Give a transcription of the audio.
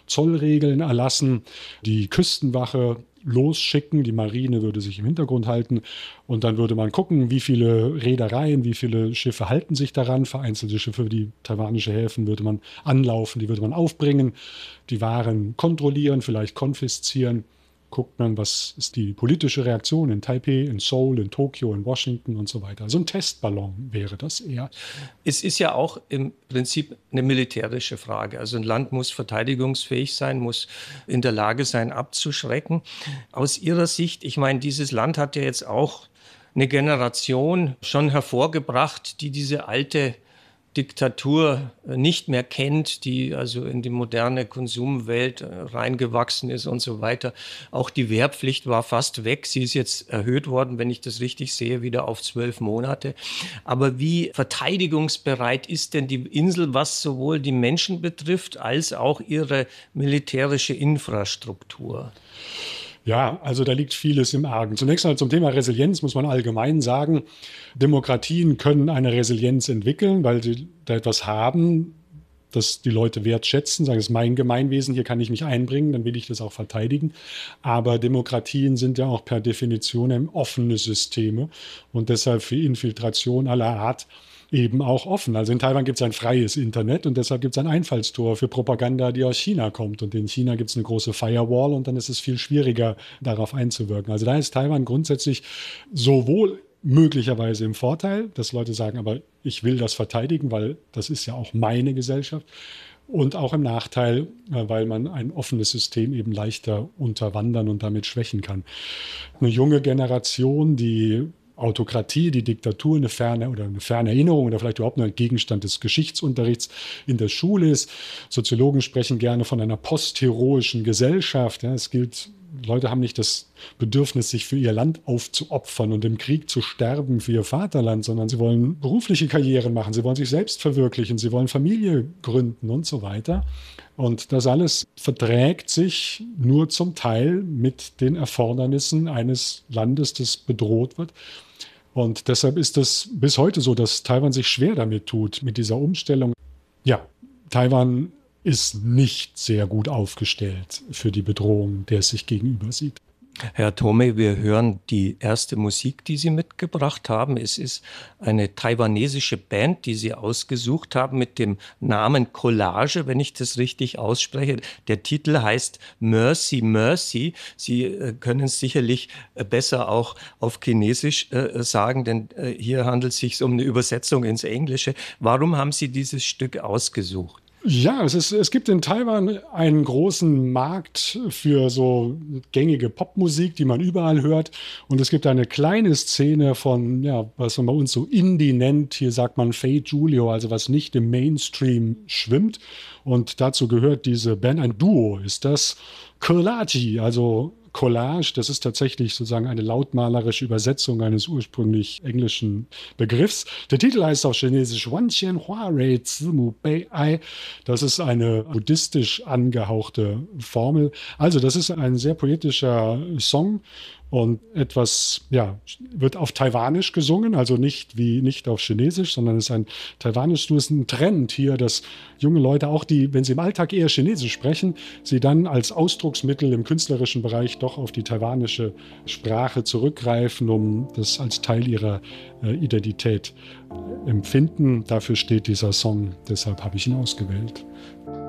Zollregeln erlassen, die Küstenwache losschicken, die Marine würde sich im Hintergrund halten und dann würde man gucken, wie viele Reedereien, wie viele Schiffe halten sich daran. Vereinzelte Schiffe, die taiwanische Häfen würde man anlaufen, die würde man aufbringen, die Waren kontrollieren, vielleicht konfiszieren. Guckt man, was ist die politische Reaktion in Taipei, in Seoul, in Tokio, in Washington und so weiter. So ein Testballon wäre das eher. Es ist ja auch im Prinzip eine militärische Frage. Also ein Land muss verteidigungsfähig sein, muss in der Lage sein, abzuschrecken. Aus Ihrer Sicht, ich meine, dieses Land hat ja jetzt auch eine Generation schon hervorgebracht, die diese alte Diktatur nicht mehr kennt, die also in die moderne Konsumwelt reingewachsen ist und so weiter. Auch die Wehrpflicht war fast weg. Sie ist jetzt erhöht worden, wenn ich das richtig sehe, wieder auf 12 Monate. Aber wie verteidigungsbereit ist denn die Insel, was sowohl die Menschen betrifft, als auch ihre militärische Infrastruktur? Ja, also da liegt vieles im Argen. Zunächst mal zum Thema Resilienz muss man allgemein sagen, Demokratien können eine Resilienz entwickeln, weil sie da etwas haben, das die Leute wertschätzen, sagen, es ist mein Gemeinwesen, hier kann ich mich einbringen, dann will ich das auch verteidigen. Aber Demokratien sind ja auch per Definition offene Systeme und deshalb für Infiltration aller Art eben auch offen. Also in Taiwan gibt es ein freies Internet und deshalb gibt es ein Einfallstor für Propaganda, die aus China kommt. Und in China gibt es eine große Firewall und dann ist es viel schwieriger, darauf einzuwirken. Also da ist Taiwan grundsätzlich sowohl möglicherweise im Vorteil, dass Leute sagen, aber ich will das verteidigen, weil das ist ja auch meine Gesellschaft. Und auch im Nachteil, weil man ein offenes System eben leichter unterwandern und damit schwächen kann. Eine junge Generation, die Autokratie, die Diktatur eine ferne Erinnerung oder vielleicht überhaupt nur ein Gegenstand des Geschichtsunterrichts in der Schule ist. Soziologen sprechen gerne von einer postheroischen Gesellschaft. Ja, es gilt, Leute haben nicht das Bedürfnis, sich für ihr Land aufzuopfern und im Krieg zu sterben für ihr Vaterland, sondern sie wollen berufliche Karrieren machen, sie wollen sich selbst verwirklichen, sie wollen Familie gründen und so weiter. Und das alles verträgt sich nur zum Teil mit den Erfordernissen eines Landes, das bedroht wird. Und deshalb ist es bis heute so, dass Taiwan sich schwer damit tut, mit dieser Umstellung. Ja, Taiwan ist nicht sehr gut aufgestellt für die Bedrohung, der es sich gegenüber sieht. Herr Thome, wir hören die erste Musik, die Sie mitgebracht haben. Es ist eine taiwanesische Band, die Sie ausgesucht haben mit dem Namen Collage, wenn ich das richtig ausspreche. Der Titel heißt Mercy, Mercy. Sie können es sicherlich besser auch auf Chinesisch sagen, denn hier handelt es sich um eine Übersetzung ins Englische. Warum haben Sie dieses Stück ausgesucht? Ja, es gibt in Taiwan einen großen Markt für so gängige Popmusik, die man überall hört. Und es gibt eine kleine Szene von, ja, was man bei uns so Indie nennt. Hier sagt man Fei Julio, also was nicht im Mainstream schwimmt. Und dazu gehört diese Band, ein Duo ist das, Collage, also Collage, das ist tatsächlich sozusagen eine lautmalerische Übersetzung eines ursprünglich englischen Begriffs. Der Titel heißt auf Chinesisch Wanqian Hua Rei Zimu Bei Ai. Das ist eine buddhistisch angehauchte Formel. Also das ist ein sehr poetischer Song und etwas, ja, wird auf Taiwanisch gesungen, also nicht auf Chinesisch, sondern es ist ein Taiwanisch. Du ist ein Trend hier, dass junge Leute auch die, wenn sie im Alltag eher Chinesisch sprechen, sie dann als Ausdrucksmittel im künstlerischen Bereich doch auf die taiwanische Sprache zurückgreifen, um das als Teil ihrer Identität empfinden. Dafür steht dieser Song, deshalb habe ich ihn ausgewählt.